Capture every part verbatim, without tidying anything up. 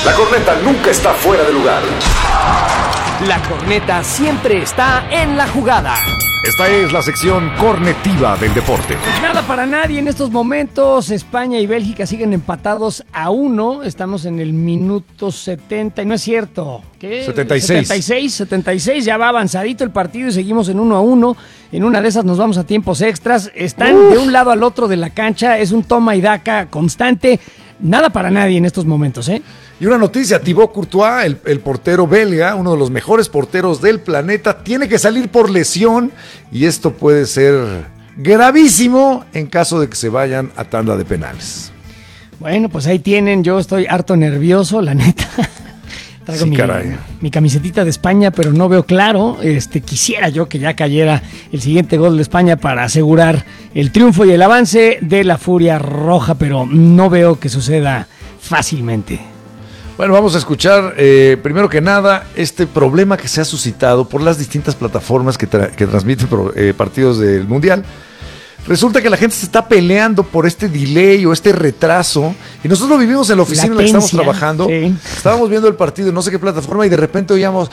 La corneta nunca está fuera de lugar. La corneta siempre está en la jugada. Esta es la sección cornetiva del deporte. Nada para nadie en estos momentos. España y Bélgica siguen empatados a uno. Estamos en el minuto setenta y no es cierto. ¿Qué? setenta y seis. setenta y seis, setenta y seis, ya va avanzadito el partido y seguimos en uno a uno. En una de esas nos vamos a tiempos extras. Están Uf. de un lado al otro de la cancha. Es un toma y daca constante. Nada para nadie en estos momentos, ¿eh? Y una noticia, Thibaut Courtois, el, el portero belga, uno de los mejores porteros del planeta, tiene que salir por lesión y esto puede ser gravísimo en caso de que se vayan a tanda de penales. Bueno, pues ahí tienen, yo estoy harto nervioso, la neta. Traigo sí, mi, caray. mi camisetita de España, pero no veo claro. Este, quisiera yo que ya cayera el siguiente gol de España para asegurar el triunfo y el avance de la Furia Roja, pero no veo que suceda fácilmente. Bueno, vamos a escuchar, eh, primero que nada, este problema que se ha suscitado por las distintas plataformas que, tra- que transmiten pro- eh, partidos del Mundial. Resulta que la gente se está peleando por este delay o este retraso, y nosotros vivimos en la oficina en la que estamos trabajando, sí. Estábamos viendo el partido en no sé qué plataforma y de repente oíamos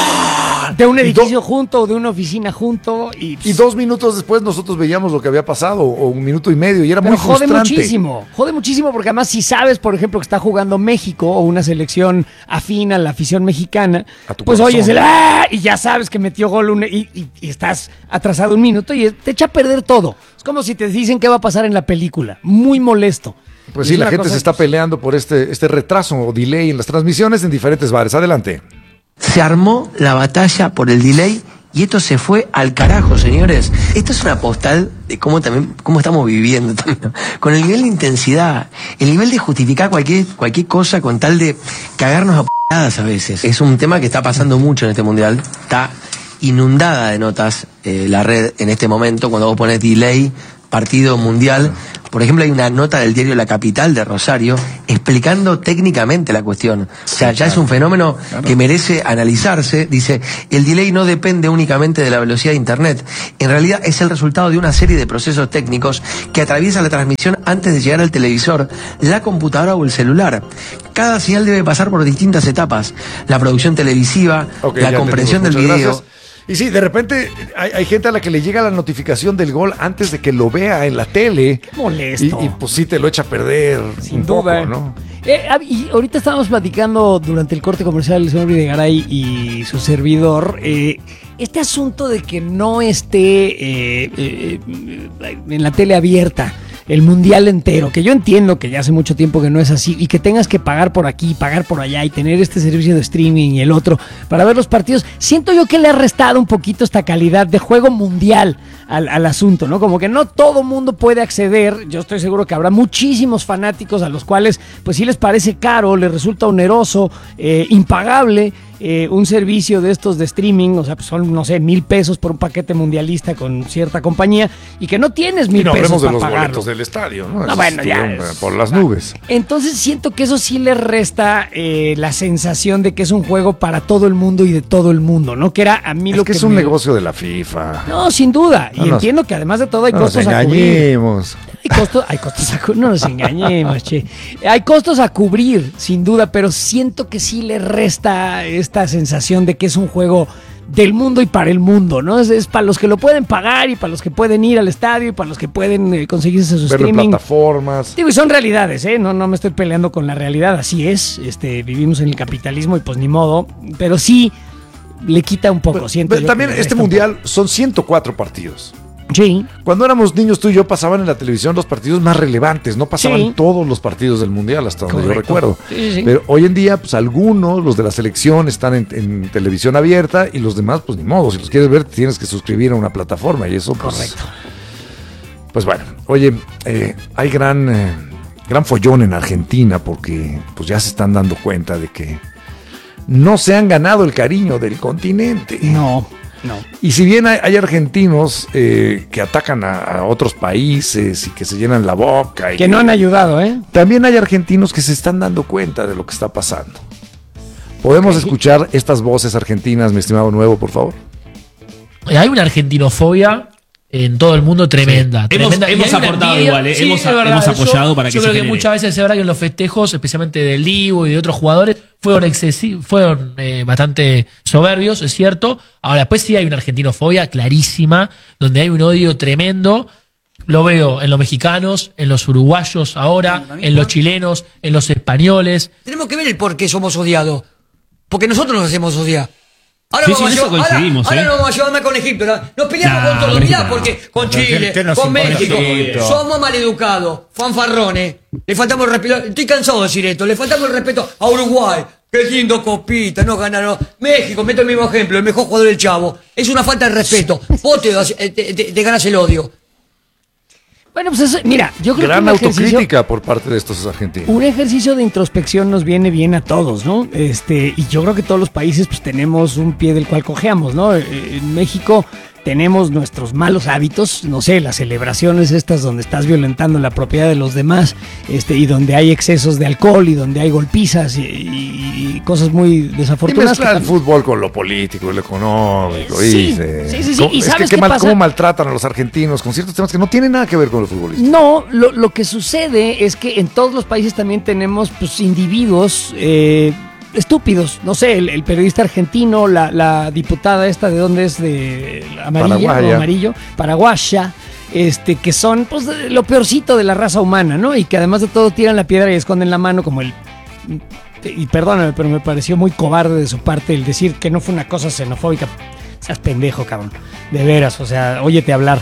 de un edificio do- junto o de una oficina junto y, y dos minutos después nosotros veíamos lo que había pasado, o un minuto y medio, y era Pero muy jode frustrante. muchísimo, jode muchísimo porque además si sabes, por ejemplo, que está jugando México o una selección afín a la afición mexicana, pues corazón. oyes el ¡ah! Y ya sabes que metió gol un, y, y, y estás atrasado un minuto y te echa a perder todo. Es como si te dicen qué va a pasar en la película. Muy molesto. Pues sí, la gente se está peleando por este, este retraso o delay en las transmisiones en diferentes bares. Adelante. Se armó la batalla por el delay y esto se fue al carajo, señores. Esto es una postal de cómo también cómo estamos viviendo también, con el nivel de intensidad, el nivel de justificar cualquier cualquier cosa con tal de cagarnos a p***adas a veces. Es un tema que está pasando mucho en este mundial. Está inundada de notas eh, la red en este momento cuando vos pones delay, partido mundial. Por ejemplo, hay una nota del diario La Capital de Rosario explicando técnicamente la cuestión. O sea, ya es un fenómeno que merece analizarse. Dice, el delay no depende únicamente de la velocidad de Internet. En realidad es el resultado de una serie de procesos técnicos que atraviesan la transmisión antes de llegar al televisor, la computadora o el celular. Cada señal debe pasar por distintas etapas. La producción televisiva, okay, la comprensión del video... Gracias. Y sí, de repente hay, hay gente a la que le llega la notificación del gol antes de que lo vea en la tele. Qué molesto. Y, y pues sí te lo echa a perder. Sin duda. Poco, ¿no? Eh, y ahorita estábamos platicando durante el corte comercial el señor Videgaray y su servidor. Eh, este asunto de que no esté eh, eh, en la tele abierta el mundial entero, que yo entiendo que ya hace mucho tiempo que no es así, y que tengas que pagar por aquí, pagar por allá y tener este servicio de streaming y el otro para ver los partidos, siento yo que le ha restado un poquito esta calidad de juego mundial al, al asunto, ¿no? Como que no todo mundo puede acceder. Yo estoy seguro que habrá muchísimos fanáticos a los cuales pues sí les parece caro, les resulta oneroso, eh, impagable. Eh, un servicio de estos de streaming, o sea, pues son, no sé, mil pesos por un paquete mundialista con cierta compañía y que no tienes mil no, pesos para pagarlo. No hablemos de los boletos del estadio, ¿no? No, bueno, ya. Es, por las nubes. Entonces siento que eso sí le resta eh, la sensación de que es un juego para todo el mundo y de todo el mundo, ¿no? Que era a mí es lo que... que es un me... negocio de la FIFA. No, sin duda. No y nos, entiendo que además de todo hay no costos nos a cubrir. Hay costos, hay costos a cubrir. No nos engañemos, che. Hay costos a cubrir, sin duda, pero siento que sí le resta esta sensación de que es un juego del mundo y para el mundo, ¿no? Es, es para los que lo pueden pagar y para los que pueden ir al estadio y para los que pueden eh, conseguirse su Verlo streaming. En plataformas. Digo, y son realidades, ¿eh? No, no me estoy peleando con la realidad, así es. Este, vivimos en el capitalismo y pues ni modo, pero sí le quita un poco, pero, siento pero yo también este mundial son ciento cuatro partidos. Sí. Cuando éramos niños tú y yo pasaban en la televisión los partidos más relevantes, no pasaban sí. todos los partidos del mundial hasta donde Correcto. Yo recuerdo. Sí, sí. Pero hoy en día, pues algunos, los de la selección están en, en televisión abierta y los demás, pues ni modo, si los quieres ver tienes que suscribir a una plataforma y eso pues... Correcto. Pues bueno, oye, eh, hay gran, eh, gran follón en Argentina porque pues ya se están dando cuenta de que no se han ganado el cariño del continente. No. No. Y si bien hay, hay argentinos eh, que atacan a, a otros países y que se llenan la boca. Y que no han ayudado, ¿eh? También hay argentinos que se están dando cuenta de lo que está pasando. ¿Podemos okay. escuchar estas voces argentinas, mi estimado Nuevo, por favor? Hay una argentinofobia en todo el mundo tremenda. tremenda. Hemos, hemos aportado envidia, igual, eh, sí, hemos, verdad, hemos apoyado yo, para que yo se creo genere. Que muchas veces es verdad que en los festejos, especialmente del Divo y de otros jugadores, fueron excesivos, fueron eh, bastante soberbios, es cierto. Ahora, después sí hay una argentinofobia clarísima, donde hay un odio tremendo. Lo veo en los mexicanos, en los uruguayos ahora, en los chilenos, en los españoles. Tenemos que ver el por qué somos odiados. Porque nosotros nos hacemos odiar. Ahora, sí, vamos, sí, a llevar, ahora, ¿eh? ahora nos vamos a llevar más con Egipto, ¿no? Nos peleamos nah, con todo, mirá, no. porque con Chile, ¿Qué nos con importa México, Egipto? somos maleducados, fanfarrones, le faltamos el respeto, estoy cansado de decir esto, le faltamos el respeto a Uruguay, qué lindo copita, no ganaron. México, meto el mismo ejemplo, el mejor jugador del Chavo, es una falta de respeto, vos te, das- te, te, te ganas el odio. Bueno, pues eso, mira, yo creo Gran que un ejercicio, autocrítica por parte de estos argentinos. un ejercicio de introspección nos viene bien a todos, ¿no? Este, y yo creo que todos los países pues tenemos un pie del cual cojeamos, ¿no? Eh, En México tenemos nuestros malos hábitos, no sé, las celebraciones estas donde estás violentando la propiedad de los demás, este, y donde hay excesos de alcohol y donde hay golpizas y, y- y cosas muy Y desafortunadas. mezclar el que fútbol con lo político, lo económico. Sí, y, eh, sí, sí, sí. ¿cómo- ¿Y es que sabes qué qué mal- pasa? cómo maltratan a los argentinos con ciertos temas que no tienen nada que ver con los futbolistas. No, lo, lo que sucede es que en todos los países también tenemos pues, individuos eh, estúpidos. No sé, el, el periodista argentino, la, la diputada esta de dónde es, de amarilla Paraguaya. o amarillo, paraguaya, este, que son pues, lo peorcito de la raza humana, ¿no? Y que además de todo tiran la piedra y esconden la mano como el... Y perdóname, pero me pareció muy cobarde de su parte el decir que no fue una cosa xenofóbica. Seas pendejo, cabrón. De veras, o sea, óyete hablar.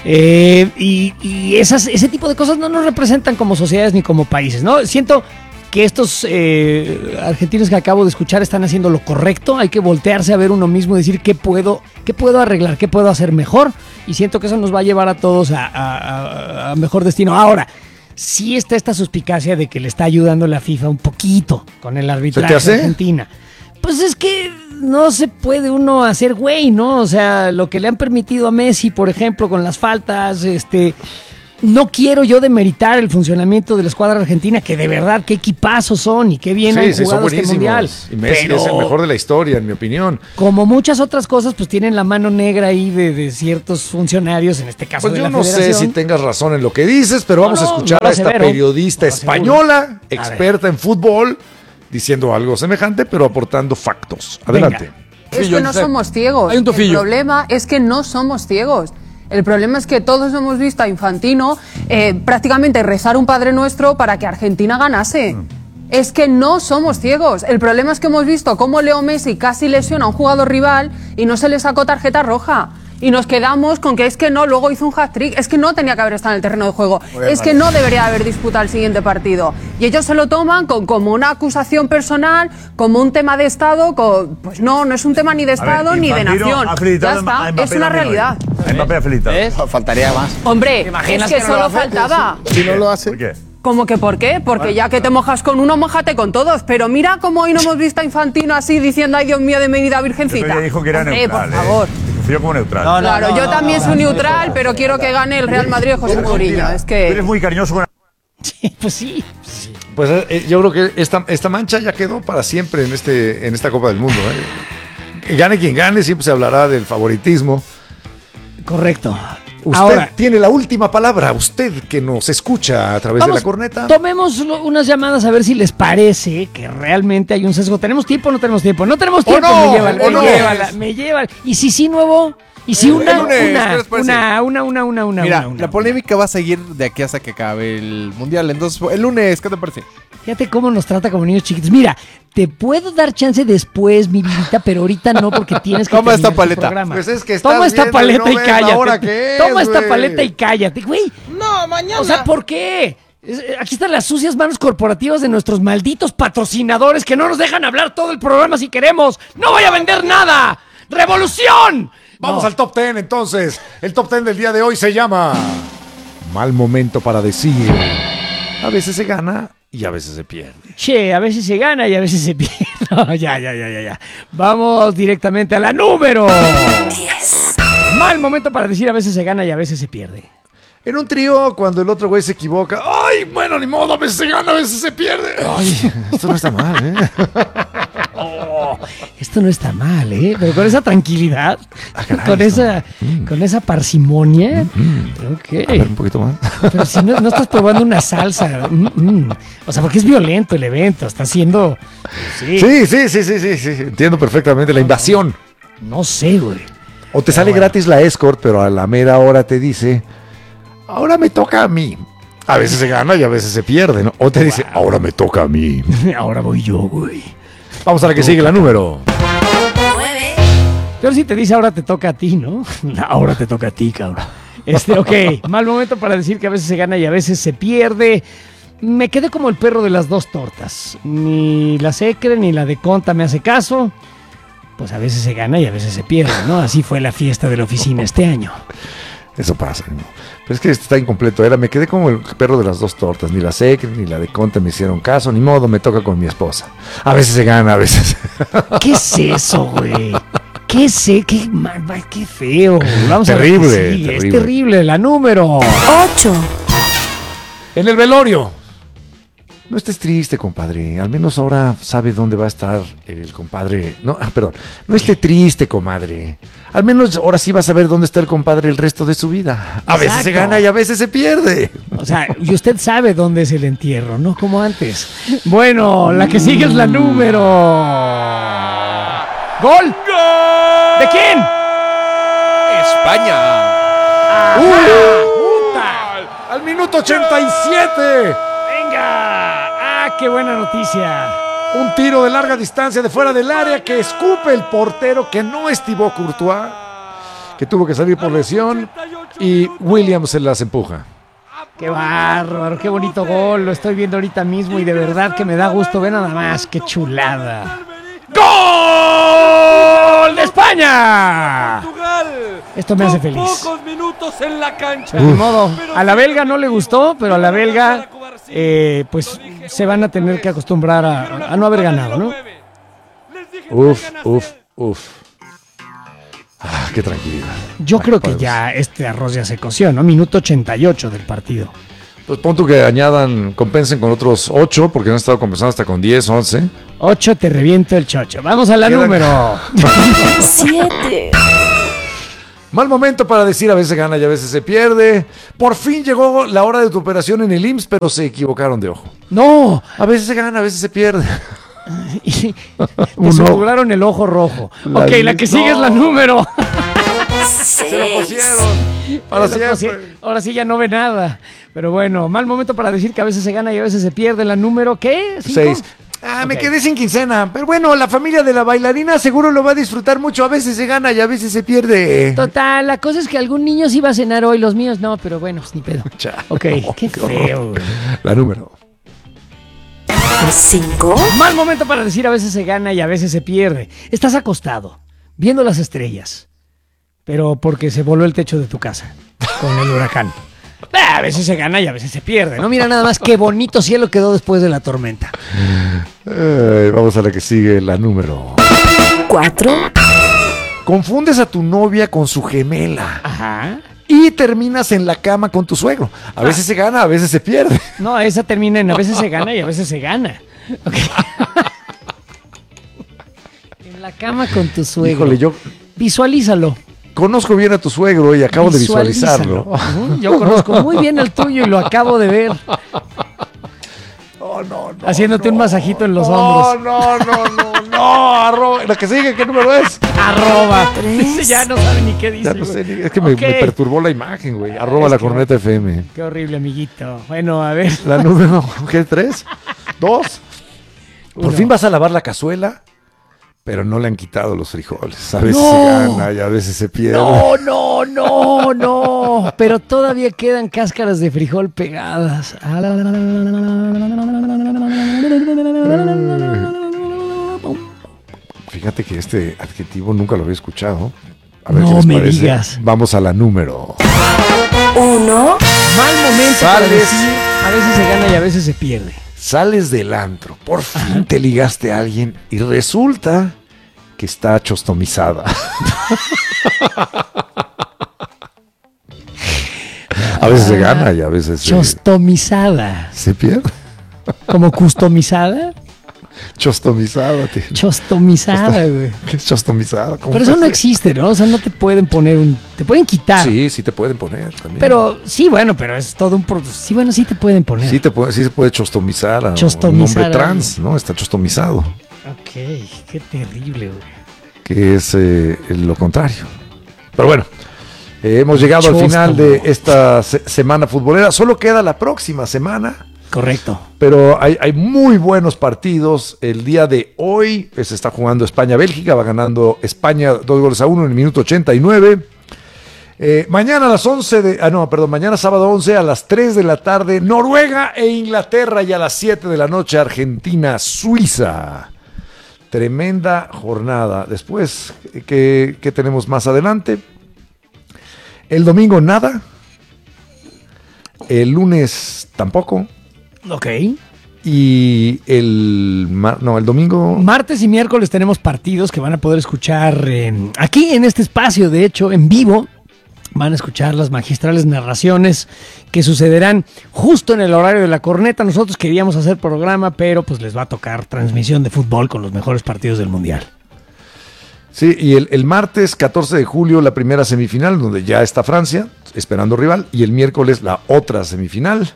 Eh, y y esas, ese tipo de cosas no nos representan como sociedades ni como países, ¿no? Siento que estos eh, argentinos que acabo de escuchar están haciendo lo correcto. Hay que voltearse a ver uno mismo y decir qué puedo, qué puedo arreglar, qué puedo hacer mejor. Y siento que eso nos va a llevar a todos a, a- a- a mejor destino. Ahora, sí está esta suspicacia de que le está ayudando la FIFA un poquito con el arbitraje hace? de Argentina. Pues es que no se puede uno hacer güey, ¿no? O sea, lo que le han permitido a Messi, por ejemplo, con las faltas, este... No quiero yo demeritar el funcionamiento de la escuadra argentina, que de verdad qué equipazos son y qué bien han Sí, sí, son jugado este mundial. buenísimos. Y Messi Pero, es el mejor de la historia, en mi opinión. como muchas otras cosas, pues tienen la mano negra ahí de, de ciertos funcionarios, en este caso Pues de yo la no sé federación. si tengas razón en lo que dices, pero No, vamos a no, escuchar no lo a esta asevero, periodista no lo aseguro. española, A ver. experta en fútbol, diciendo algo semejante, pero aportando factos. Adelante. Venga. Es que no somos ciegos. Hay un tufillo. El problema es que no somos ciegos. El problema es que todos hemos visto a Infantino eh, prácticamente rezar un Padre Nuestro para que Argentina ganase. Es que no somos ciegos. El problema es que hemos visto cómo Leo Messi casi lesiona a un jugador rival y no se le sacó tarjeta roja. Y nos quedamos con que es que no, luego hizo un hat-trick, es que no tenía que haber estado en el terreno de juego, es que no debería haber disputado el siguiente partido. Y ellos se lo toman con, como una acusación personal, como un tema de Estado, con- pues no, no es un tema ni de Estado ver, ni de Infantino nación. ha felicitado Ya está, a Mbappé es una también hoy. realidad. A Mbappé ha felicitado. Faltaría más. Hombre, es imaginas que que no lo solo hace? faltaba. Si no lo hace. ¿Por qué? ¿Cómo que por qué? Porque ya que te mojas con uno, mójate con todos. Pero mira cómo hoy no hemos visto a Infantino así diciendo, ay Dios mío, de mi vida virgencita. Pero ella dijo que era Hombre, neutral. por favor. Eh. Yo como neutral. No, no. Claro, yo también soy neutral, pero quiero que gane el Real Madrid de José Mourinho. Es Tú eres que... muy cariñoso con... Pues sí. Pues eh, yo creo que esta, esta mancha ya quedó para siempre en, este, en esta Copa del Mundo. ¿eh? Que gane quien gane, siempre se hablará del favoritismo. Correcto. Usted Ahora, tiene la última palabra, usted que nos escucha a través vamos, de la corneta. tomemos lo- unas llamadas a ver si les parece que realmente hay un sesgo. ¿Tenemos tiempo o no tenemos tiempo? No tenemos tiempo, no, me lleva, o me no. lleva, me lleva. Y si sí, nuevo. Y si una, el lunes, ¿qué una, les parece? una, una, una, una, una, Mira, una, una, la polémica va a seguir de aquí hasta que acabe el mundial. Entonces, el lunes, ¿qué te parece? Fíjate cómo nos trata como niños chiquitos. Mira, te puedo dar chance después, mi vidita, pero ahorita no, porque tienes que Toma esta terminar tu paleta. programa. Pues es que estás Toma esta viendo y paleta no y ves la cállate. hora que es, Toma esta güey. paleta y cállate, güey. No, mañana. O sea, ¿por qué? Es- Aquí están las sucias manos corporativas de nuestros malditos patrocinadores que no nos dejan hablar todo el programa si queremos. ¡No voy a vender nada! ¡Revolución! Vamos No. al top ten entonces. El top ten del día de hoy se llama Mal momento para decir. A veces se gana y a veces se pierde. Che, a veces se gana y a veces se pierde. No, ya, ya, ya, ya, ya. Vamos directamente a la número diez. Mal momento para decir a veces se gana y a veces se pierde. En un trío, cuando el otro güey se equivoca, ¡ay, bueno, ni modo! A veces se gana, a veces se pierde. ¡Ay, esto no está mal, ¿eh? Oh. Esto no está mal, ¿eh? Pero con esa tranquilidad, Ah, caray, con, esto- esa, Mm. con esa parsimonia. Ok. A ver, un poquito más. Pero si no, no estás probando una salsa. Mm, mm. O sea, porque es violento el evento. Está haciendo. Sí. Sí, sí, sí, sí, sí, sí. Entiendo perfectamente la invasión. No sé, güey. O te sale bueno. gratis la escort, pero a la mera hora te dice, ahora me toca a mí. A veces se gana y a veces se pierde, ¿no? O te dice, ahora me toca a mí. Ahora voy yo, güey. Vamos a la que sigue, la número. Pero si te dice ahora te toca a ti, ¿no? Ahora te toca a ti, cabrón. Este, ok, mal momento para decir que a veces se gana y a veces se pierde. Me quedé como el perro de las dos tortas. Ni la Secre ni la de Conta me hace caso. Pues a veces se gana y a veces se pierde, ¿no? Así fue la fiesta de la oficina este año. Eso pasa, ¿no? Pero es que está incompleto. Era, me quedé como el perro de las dos tortas. Ni la Secre ni la de Conta me hicieron caso. Ni modo, me toca con mi esposa. A veces se gana, a veces. ¿Qué es eso, güey? ¿Qué sé? ¿Qué, mal- mal- qué feo? Vamos Terrible, a ver qué sigue. terrible. Es terrible. La número. ocho. En el velorio. No estés triste, compadre. Al menos ahora sabe dónde va a estar el compadre. No, ah, perdón. No esté triste, comadre. Al menos ahora sí va a saber dónde está el compadre el resto de su vida. A veces se Exacto. gana y a veces se pierde. O sea, y usted sabe dónde es el entierro, no como antes. Bueno, la que sigue es la número. ¡Gol! ¿De quién? España. ¡Puta! Al minuto ochenta y siete. ¡Venga! ¡Ah, qué buena noticia! Un tiro de larga distancia de fuera del área que escupe el portero, que no es Thibaut Courtois, que tuvo que salir por lesión, y Williams se las empuja. ¡Qué bárbaro! ¡Qué bonito gol! Lo estoy viendo ahorita mismo y de verdad que me da gusto ver nada más. ¡Qué chulada! ¡Gol de España! Esto me hace feliz. Pocos minutos en la cancha. De modo, a la belga no le gustó, pero a la belga, eh, pues se van a tener que acostumbrar a, a no haber ganado, ¿no? Uf, uf, uf. Ah, qué tranquilidad. Yo creo que Pues, ya este arroz ya se coció, ¿no? Minuto ochenta y ocho del partido. Pues pon tú que añadan, compensen con otros ocho, porque han estado compensando hasta con diez, once. ocho, te reviento el chocho. Vamos a la Quedan- número. siete. Mal momento para decir a veces gana y a veces se pierde. Por fin llegó la hora de tu operación en el I M S S, pero se equivocaron de ojo. ¡No! A veces se gana, a veces se pierde. Te Uno. aseguraron el ojo rojo. La ok, la Liz- que sigue es la no. número. Se lo pusieron. Para Ahora sí, siempre. ahora sí ya no ve nada. Pero bueno, mal momento para decir que a veces se gana y a veces se pierde. La número, ¿qué? ¿Cinco? Seis. Ah, me Ok. quedé sin quincena. Pero bueno, la familia de la bailarina seguro lo va a disfrutar mucho. A veces se gana y a veces se pierde. Total, la cosa es que algún niño sí iba a cenar hoy, los míos no, pero bueno, pues ni pedo. Chale, Ok, no, qué qué horror. feo, güey. La número. cinco. Mal momento para decir a veces se gana y a veces se pierde. Estás acostado, viendo las estrellas, pero porque se voló el techo de tu casa con el huracán. Ah, a veces se gana y a veces se pierde, ¿no? Mira nada más qué bonito cielo quedó después de la tormenta. Eh, vamos a la que sigue, la número. cuatro. Confundes a tu novia con su gemela Ajá. y terminas en la cama con tu suegro. A veces se gana, a veces se pierde. No, esa termina en a veces se gana y a veces se gana. Ok. En la cama con tu suegro. Híjole, yo Visualízalo. conozco bien a tu suegro y acabo de Visualízalo. visualizarlo. Ujú, yo conozco muy bien el tuyo y lo acabo de ver. Oh, no, no, Haciéndote un masajito en los no, hombros. no, no, no, no, arroba. La que sigue, ¿qué número es? Arroba. Tres. Dice, ya no sabe ni qué dice. Ya no sé, güey. ni- es que me, Ok. me perturbó la imagen, güey. Arroba Es la que- corneta F M. Qué horrible, amiguito. Bueno, a ver. La número, ¿qué? ¿Tres? ¿Dos? Por Uno. fin vas a lavar la cazuela, pero no le han quitado los frijoles. A veces No. se gana y a veces se pierde. No, no, no, no. Pero todavía quedan cáscaras de frijol pegadas. Fíjate que este adjetivo nunca lo había escuchado. A ver No qué les me parece. digas. Vamos a la número. uno. Mal momento para Sales. decir, a veces se gana y a veces se pierde. Sales del antro, por fin te ligaste a alguien y resulta que está chostomizada. A veces se gana y a veces se, Chostomizada. se pierde. ¿Como customizada? Chostomizada, tío. Chostomizada, güey. ¿Qué es chostomizada? ¿Cómo Pero eso no se- existe, ¿no? O sea, no te pueden poner un... Te pueden quitar. Sí, sí te pueden poner también. Pero sí, bueno, pero es todo un... pro- Sí, bueno, sí te pueden poner. Sí, te puede, sí se puede chostomizar a Chostomizar un hombre a trans, ¿no? Está chostomizado, Ok, qué terrible, güey. que es eh, lo contrario. Pero bueno, eh, hemos llegado al Chóstomo. final de esta se- semana futbolera. Solo queda la próxima semana. Correcto. Pero hay, hay muy buenos partidos. El día de hoy eh, se está jugando España-Bélgica. Va ganando España dos goles a uno en el minuto ochenta y nueve. Eh, mañana a las once de... Ah, no, perdón. Mañana sábado once a las tres de la tarde. Noruega e Inglaterra. Y a las siete de la noche Argentina-Suiza. Tremenda jornada. Después, ¿qué, qué tenemos más adelante? El domingo nada. El lunes tampoco. Ok. Y el... mar- No, el domingo... Martes y miércoles tenemos partidos que van a poder escuchar eh, aquí en este espacio, de hecho, en vivo. Van a escuchar las magistrales narraciones que sucederán justo en el horario de la corneta. Nosotros queríamos hacer programa, pero pues les va a tocar transmisión de fútbol con los mejores partidos del Mundial. Sí, y el, el martes catorce de julio la primera semifinal, donde ya está Francia, esperando rival. Y el miércoles la otra semifinal.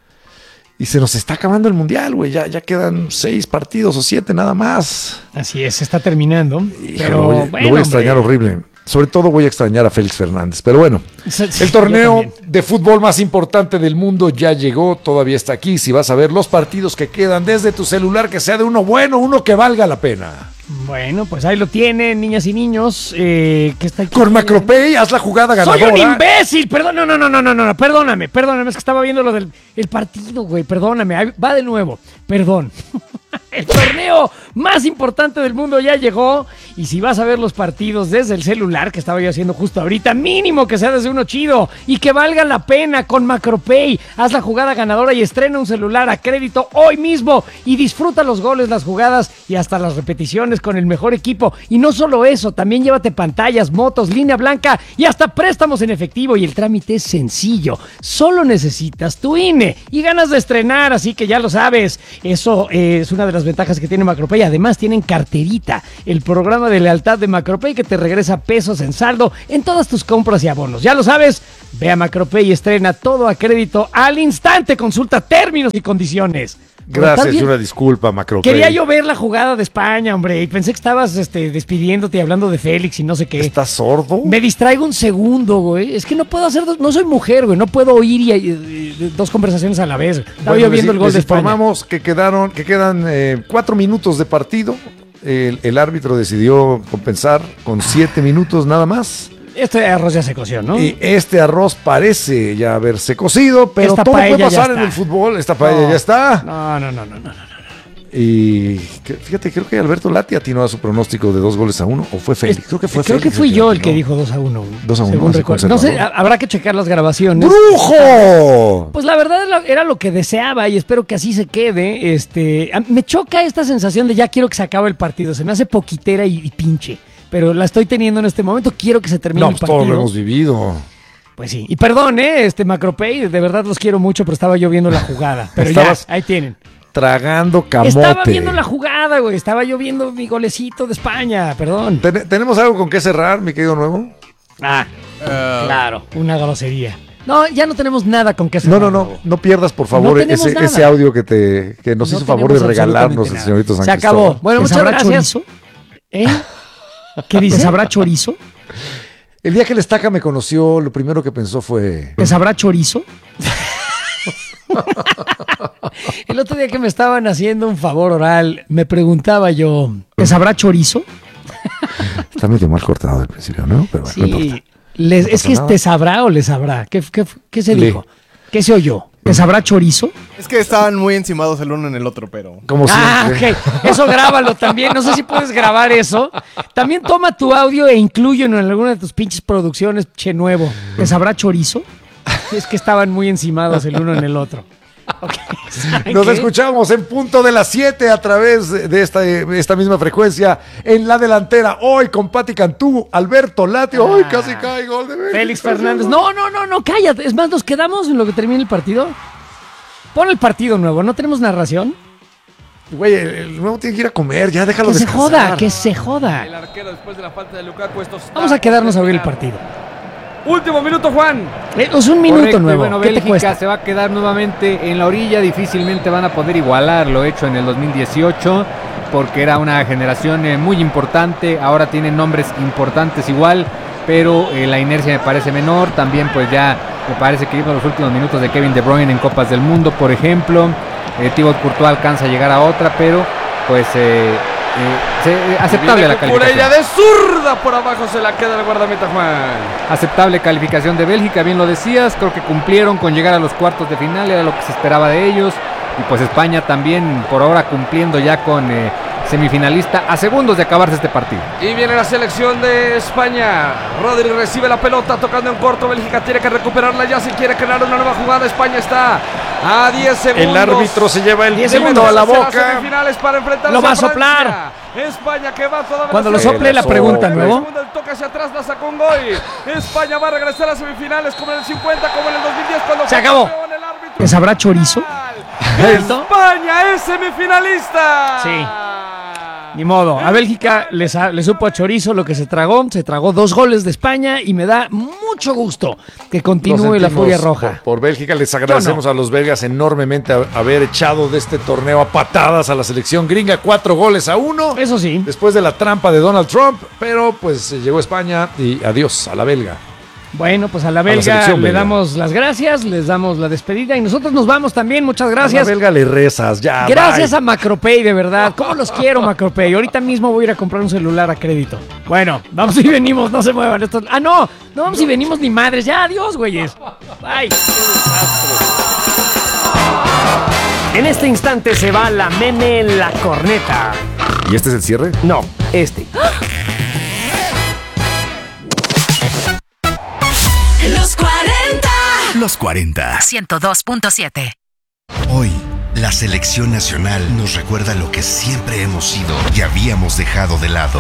Y se nos está acabando el Mundial, güey. Ya, ya quedan seis partidos o siete nada más. Así es, se está terminando. Híjole, pero lo voy, a- bueno, lo voy a extrañar hombre. horrible. Sobre todo voy a extrañar a Félix Fernández. Pero bueno, Sí, sí, el yo torneo también. de fútbol más importante del mundo ya llegó, todavía está aquí. Si vas a ver los partidos que quedan desde tu celular, que sea de uno bueno, uno que valga la pena. Bueno, pues ahí lo tienen, niñas y niños. Eh, que está aquí. Con Macropay, haz la jugada ¡Soy ganadora. un imbécil! Perdón, no, no, no, no, no, no, perdóname, perdóname, es que estaba viendo lo del el partido, güey, perdóname, ahí va de nuevo, perdón. El torneo más importante del mundo ya llegó y si vas a ver los partidos desde el celular, que estaba yo haciendo justo ahorita, mínimo que sea desde uno chido y que valga la pena con Macropay. Haz la jugada ganadora y estrena un celular a crédito hoy mismo y disfruta los goles, las jugadas y hasta las repeticiones con el mejor equipo. Y no solo eso, también llévate pantallas, motos, línea blanca y hasta préstamos en efectivo y el trámite es sencillo. Solo necesitas tu I N E y ganas de estrenar, así que ya lo sabes. Eso eh, es una de las ventajas que tiene Macropay. Además tienen carterita, el programa de lealtad de Macropay que te regresa pesos en saldo en todas tus compras y abonos. Ya lo sabes, ve a Macropay y estrena todo a crédito al instante. Consulta términos y condiciones. ¿Estás Gracias y bien? una disculpa, Macropay. Quería yo ver la jugada de España, hombre, y pensé que estabas este, despidiéndote y hablando de Félix y no sé qué. ¿Estás sordo? Me distraigo un segundo, güey. Es que no puedo hacer dos, no soy mujer, güey. No puedo oír y, y- y- dos conversaciones a la vez. Estaba Bueno, yo viendo les- el gol les de España. informamos que quedaron, que quedan eh, cuatro minutos de partido. El, el árbitro decidió compensar con siete minutos nada más. Este arroz ya se coció, ¿no? Y este arroz parece ya haberse cocido, pero Esta todo puede paella ya pasar en está. el fútbol. Esta paella No, ya está. No, no, no, no, no. no. Y que- fíjate, creo que Alberto Lati atinó a su pronóstico de dos goles a uno. ¿O fue Félix? Creo que fue Creo Félix que fui yo el que atinó. dijo dos a uno. Dos a uno, según así recuerdo. No sé, conservador. ha- habrá que checar las grabaciones. ¡Brujo! Pues la verdad era- era lo que deseaba y espero que así se quede. Este, a- me choca esta sensación de ya quiero que se acabe el partido. Se me hace poquitera y, y pinche. Pero la estoy teniendo en este momento. Quiero que se termine No, el pues partido. todos lo hemos vivido. Pues sí. Y perdón, ¿eh? Este Macropay, de verdad los quiero mucho, pero estaba yo viendo la jugada. Pero Estabas ya, ahí tienen. Tragando camote. Estaba viendo la jugada, güey. Estaba yo viendo mi golecito de España, perdón. Ten- ¿Tenemos algo con qué cerrar, mi querido Nuevo? Ah, claro. Una grosería. No, ya no tenemos nada con qué hacer. No, no, no, no pierdas por favor No tenemos ese, nada. ese audio que te que nos No hizo favor de tenemos regalarnos absolutamente el nada. señorito San Se acabó. Cristóbal. Bueno, ¿Te muchas sabrá gracias. chorizo? ¿Eh? ¿Qué dice? ¿Te sabrá chorizo? El día que el Estaca me conoció, lo primero que pensó fue... ¿Te sabrá chorizo? El otro día que me estaban haciendo un favor oral, me preguntaba yo, ¿te sabrá chorizo? Está medio mal cortado al principio, ¿no? Pero bueno, no Sí. importa. Les- No es pasa que nada. te sabrá o le sabrá. ¿Qué, qué, qué se Le. dijo? ¿Qué se oyó? ¿Te sabrá chorizo? Es que estaban muy encimados el uno en el otro, pero... Como Ah, siempre. ok. Eso grábalo también. No sé si puedes grabar eso. También toma tu audio e inclúyelo en alguna de tus pinches producciones, che nuevo. ¿Te sabrá chorizo? Es que estaban muy encimados el uno en el otro. Ok. ¿Saben Nos qué? escuchamos en punto de las siete a través de esta, de esta misma frecuencia en la delantera. Hoy con Pati Cantú, Alberto Lati. ¡Ay, Ah. casi cae gol de Félix! Félix Fernández. No, no, no, no, cállate. Es más, nos quedamos en lo que termine el partido. Pon el partido nuevo. ¿No tenemos narración? Güey, el, el nuevo tiene que ir a comer, ya déjalo Que se descansar. joda, que se joda. El arquero después de la falta de Lukaku. Esto está Vamos a quedarnos a ver el por partido. Último minuto, Juan. Eh, Es un minuto Correcto, y nuevo. bueno, ¿Qué te Bélgica cuesta? se va a quedar nuevamente en la orilla. Difícilmente van a poder igualar lo hecho en el dos mil dieciocho, porque era una generación eh, muy importante. Ahora tienen nombres importantes igual, pero eh, la inercia me parece menor. También pues ya me parece que los últimos minutos de Kevin De Bruyne en Copas del Mundo, por ejemplo. Eh, Thibaut Courtois alcanza a llegar a otra, pero pues eh, eh, se- aceptable Viene la calificación. Cucurella de zurda por abajo, se la queda el guardameta, Juan. Aceptable calificación de Bélgica, bien lo decías, creo que cumplieron con llegar a los cuartos de final, era lo que se esperaba de ellos. Y pues España también por ahora cumpliendo ya con eh, semifinalista a segundos de acabarse este partido. Y viene la selección de España. Rodri recibe la pelota tocando en corto. Bélgica tiene que recuperarla ya si quiere crear una nueva jugada. España está a diez segundos. El árbitro se lleva el diez pito segundos a la Será boca. semifinales para enfrentarse Lo va a Francia. soplar. España que va toda Cuando lo velocidad. sople la pregunta, El ¿nuevo? segundo, el toque hacia atrás, la sacó un gol. España va a regresar a semifinales como en el cincuenta, como en el dos mil diez cuando Se fue acabó. campeón, el árbitro. ¿Les habrá chorizo? España es semifinalista. Sí. Ni modo. A Bélgica les, ha- le supo a chorizo lo que se tragó. Se tragó dos goles de España y me da mucho gusto que Lo continúe la sentimos furia roja. Por, por Bélgica les agradecemos a los belgas enormemente a- haber echado de este torneo a patadas a la selección gringa, cuatro goles a uno. Eso sí. Después de la trampa de Donald Trump, pero pues eh, llegó España y adiós a la belga. Bueno, pues a la la belga selección le belga. damos las gracias, les damos la despedida y nosotros nos vamos también. Muchas A gracias. la belga le rezas, ya. Gracias bye. a Macropay, de verdad. ¿Cómo los quiero, Macropay? Ahorita mismo voy a ir a comprar un celular a crédito. Bueno, vamos y venimos, no se muevan. Estos... Ah, no, no vamos y venimos ni madres. Ya, adiós, güeyes. Bye. En este instante se va la meme en la corneta. ¿Y este es el cierre? No, este. Los cuarenta. Los cuarenta. ciento dos punto siete. Hoy, la selección nacional nos recuerda lo que siempre hemos sido y habíamos dejado de lado.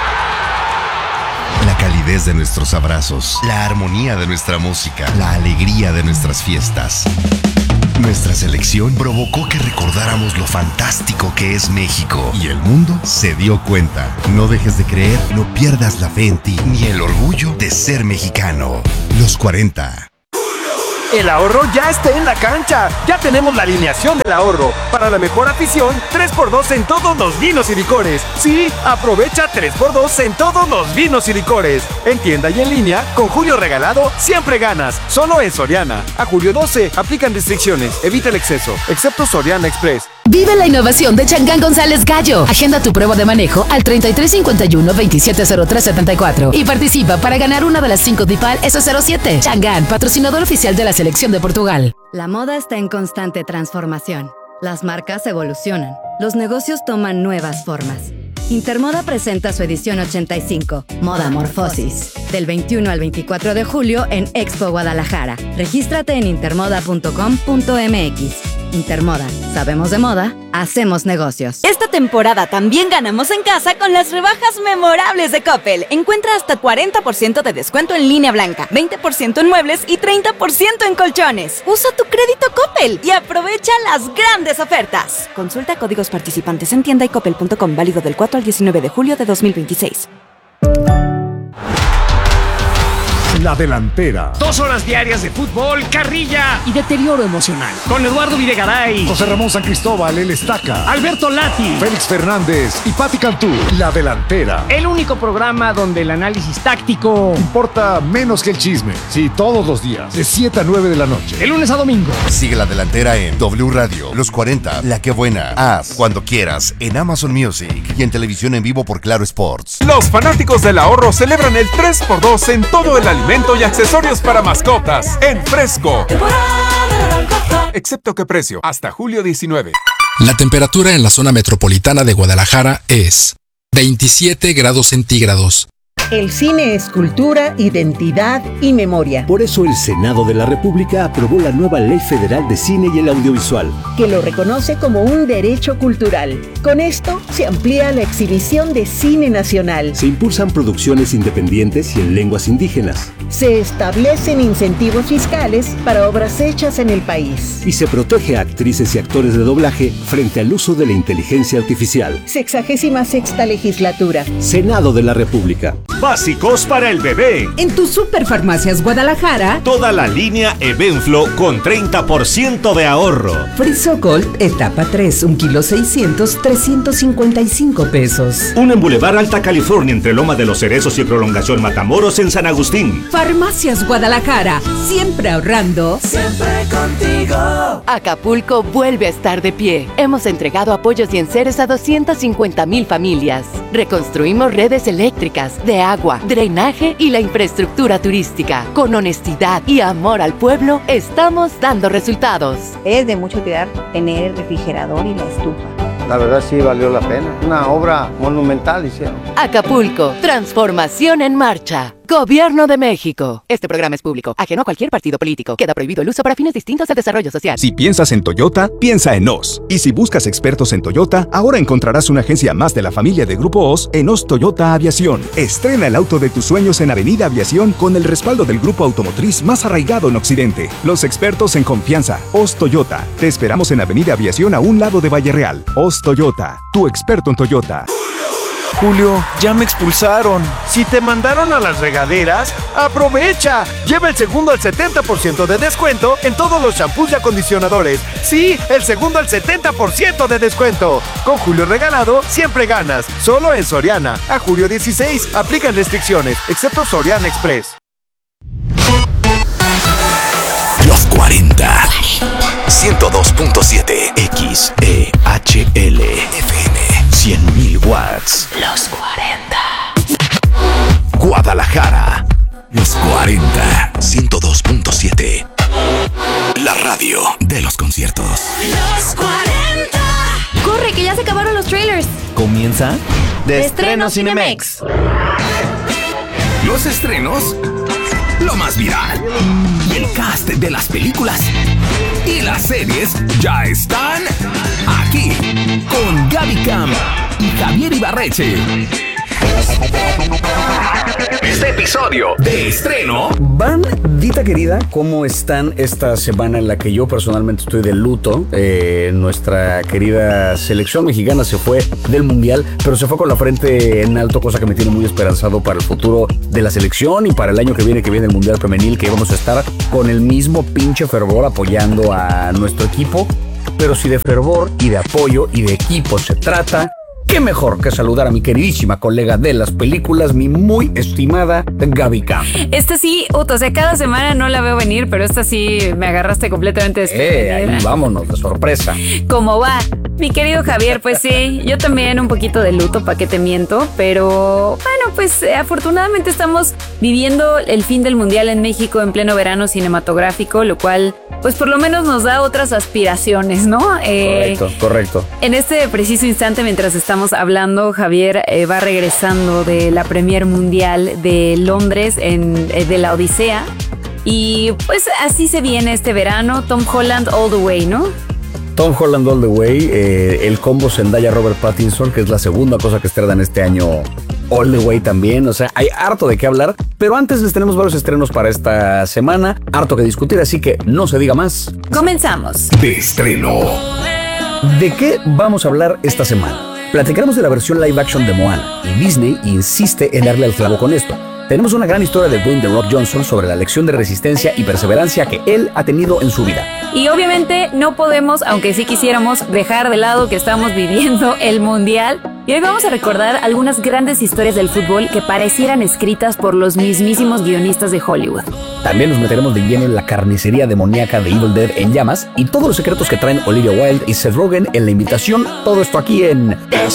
La calidez de nuestros abrazos, la armonía de nuestra música, la alegría de nuestras fiestas. Nuestra selección provocó que recordáramos lo fantástico que es México y el mundo se dio cuenta. No dejes de creer, no pierdas la fe en ti ni el orgullo de ser mexicano. Los cuarenta. El ahorro ya está en la cancha. Ya tenemos la alineación del ahorro. Para la mejor afición, tres por dos en todos los vinos y licores. Sí, aprovecha tres por dos en todos los vinos y licores. En tienda y en línea, con Julio Regalado, siempre ganas. Solo en Soriana. A julio doce, aplican restricciones. Evita el exceso, excepto Soriana Express. Vive la innovación de Changán González Gallo. Agenda tu prueba de manejo al treinta y tres cincuenta y uno veintisiete cero tres setenta y cuatro y participa para ganar una de las cinco DIPAL S cero siete. Changán, patrocinador oficial de la selección de Portugal. La moda está en constante transformación. Las marcas evolucionan. Los negocios toman nuevas formas. Intermoda presenta su edición ochenta y cinco, Moda Morfosis, del veintiuno al veinticuatro de julio en Expo Guadalajara. Regístrate en intermoda punto com punto m x. Intermoda, sabemos de moda, hacemos negocios. Esta temporada también ganamos en casa con las rebajas memorables de Coppel. Encuentra hasta cuarenta por ciento de descuento en línea blanca, veinte por ciento en muebles y treinta por ciento en colchones. Usa tu crédito Coppel y aprovecha las grandes ofertas. Consulta códigos participantes en tienda y coppel punto com, válido del cuatro al diecinueve de julio de dos mil veintiséis. La delantera. Dos horas diarias de fútbol, carrilla y deterioro emocional. Con Eduardo Videgaray, José Ramón San Cristóbal, el Estaca, Alberto Lati, Félix Fernández y Pati Cantú. La delantera. el único programa donde el análisis táctico Importa menos que el chisme. Sí, todos los días, de siete a nueve de la noche. de lunes a domingo. Sigue la delantera en W Radio, Los cuarenta, La Que Buena, Haz, Cuando Quieras, en Amazon Music y en televisión en vivo por Claro Sports. Los fanáticos del ahorro celebran el tres por dos en todo el alimento y accesorios para mascotas en Fresco. Excepto que precio, hasta julio diecinueve. La temperatura en la zona metropolitana de Guadalajara es veintisiete grados centígrados. El cine es cultura, identidad y memoria. Por eso el Senado de la República aprobó la nueva Ley Federal de Cine y el Audiovisual, que lo reconoce como un derecho cultural. Con esto se amplía la exhibición de cine nacional. Se impulsan producciones independientes y en lenguas indígenas. Se establecen incentivos fiscales para obras hechas en el país. Y se protege a actrices y actores de doblaje frente al uso de la inteligencia artificial. Sexagésima sexta legislatura. Senado de la República. Básicos para el bebé. En tus Superfarmacias Guadalajara, toda la línea Evenflo con treinta por ciento de ahorro. Frisocolt etapa tres, un kilo seiscientos, trescientos cincuenta y cinco pesos. Un en Boulevard Alta California entre Loma de los Cerezos y Prolongación Matamoros en San Agustín. Farmacias Guadalajara, siempre ahorrando. Siempre contigo. Acapulco vuelve a estar de pie. Hemos entregado apoyos y enseres a doscientas cincuenta mil familias. Reconstruimos redes eléctricas, de agua, drenaje y la infraestructura turística. Con honestidad y amor al pueblo, estamos dando resultados. Es de mucha utilidad tener el refrigerador y la estufa. La verdad sí valió la pena. Una obra monumental hicieron. Acapulco, transformación en marcha. Gobierno de México. Este programa es público, ajeno a cualquier partido político. Queda prohibido el uso para fines distintos al desarrollo social. Si piensas en Toyota, piensa en O S. Y si buscas expertos en Toyota, ahora encontrarás una agencia más de la familia de Grupo O S en O S Toyota Aviación. Estrena el auto de tus sueños en Avenida Aviación con el respaldo del grupo automotriz más arraigado en Occidente. Los expertos en confianza. O S Toyota. Te esperamos en Avenida Aviación a un lado de Valle Real. O S Toyota. Tu experto en Toyota. Julio, ya me expulsaron. Si te mandaron a las regaderas, aprovecha. Lleva el segundo al setenta por ciento de descuento en todos los shampoos y acondicionadores. Sí, el segundo al setenta por ciento de descuento. Con Julio Regalado, siempre ganas. Solo en Soriana. A julio dieciséis, aplican restricciones, excepto Soriana Express. Los cuarenta. ciento dos punto siete X E H L F M. cien mil watts. Los cuarenta. Guadalajara. Los cuarenta. ciento dos punto siete. La radio de los conciertos. Los cuarenta. ¡Corre, que ya se acabaron los trailers! Comienza De Estreno Cinemex. Los estrenos, lo más viral, el cast de las películas y las series ya están aquí con Gaby Cam y Javier Ibarreche. Este episodio de estreno. Bandita querida, ¿cómo están esta semana en la que yo personalmente estoy de luto? Eh, nuestra querida selección mexicana se fue del mundial, pero se fue con la frente en alto, cosa que me tiene muy esperanzado para el futuro de la selección y para el año que viene, que viene el mundial femenil, que vamos a estar con el mismo pinche fervor apoyando a nuestro equipo. Pero si de fervor y de apoyo y de equipo se trata, qué mejor que saludar a mi queridísima colega de las películas, mi muy estimada Gaby Cam. Esta sí, Uto, o sea, cada semana no la veo venir, pero esta sí me agarraste completamente desprevenida. Eh, ahí vámonos, de sorpresa. ¿Cómo va? Mi querido Javier, pues sí, yo también un poquito de luto, ¿para qué te miento? Pero bueno, pues eh, afortunadamente estamos viviendo el fin del Mundial en México en pleno verano cinematográfico, lo cual pues por lo menos nos da otras aspiraciones, ¿no? Eh, correcto, correcto. En este preciso instante, mientras estamos hablando, Javier eh, va regresando de la Premier Mundial de Londres, en, eh, de la Odisea. Y pues así se viene este verano, Tom Holland all the way, ¿no? Tom Holland all the way, eh, el combo Zendaya-Robert Pattinson, que es la segunda cosa que estrenan este año all the way también. O sea, hay harto de qué hablar, pero antes les tenemos varios estrenos para esta semana, harto que discutir, así que no se diga más. Comenzamos. De estreno. ¿De qué vamos a hablar esta semana? Platicaremos de la versión live action de Moana, y Disney insiste en darle al clavo con esto. Tenemos una gran historia de Dwayne The Rock Johnson sobre la lección de resistencia y perseverancia que él ha tenido en su vida. Y obviamente no podemos, aunque sí quisiéramos, dejar de lado que estamos viviendo el Mundial. Y hoy vamos a recordar algunas grandes historias del fútbol que parecieran escritas por los mismísimos guionistas de Hollywood. También nos meteremos de lleno en la carnicería demoníaca de Evil Dead en llamas y todos los secretos que traen Olivia Wilde y Seth Rogen en La Invitación. Todo esto aquí en